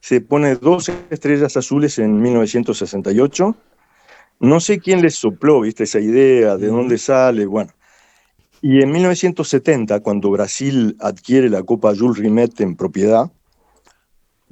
se pone 2 estrellas azules en 1968. No sé quién les sopló, ¿viste? Esa idea, de Ujú. dónde sale, bueno. Y en 1970, cuando Brasil adquiere la Copa Jules Rimet en propiedad,